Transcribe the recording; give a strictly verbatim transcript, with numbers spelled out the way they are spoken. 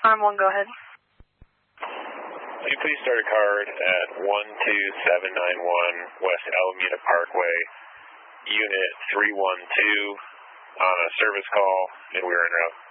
Farm one, go ahead. Will you please start a card at one two seven nine one West Alameda Parkway, Unit three one two, on a service call, and we are en route.